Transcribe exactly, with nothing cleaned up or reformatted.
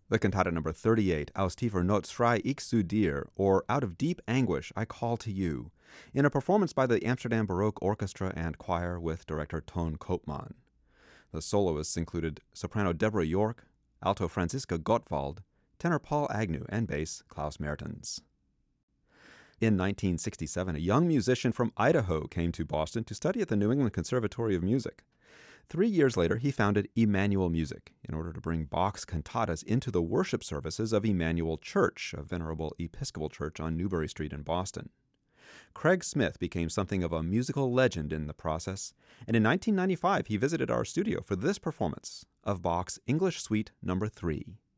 The cantata number thirty-eight, Aus tiefer Not schrei ich zu dir, or Out of Deep Anguish I Call to You, in a performance by the Amsterdam Baroque Orchestra and Choir with director Toon Koopman. The soloists included soprano Deborah York, alto Franziska Gottwald, tenor Paul Agnew, and bass Klaus Mertens. In nineteen sixty-seven, a young musician from Idaho came to Boston to study at the New England Conservatory of Music. Three years later, he founded Emmanuel Music in order to bring Bach's cantatas into the worship services of Emmanuel Church, a venerable Episcopal church on Newbury Street in Boston. Craig Smith became something of a musical legend in the process, and in nineteen ninety-five he visited our studio for this performance of Bach's English Suite Number three.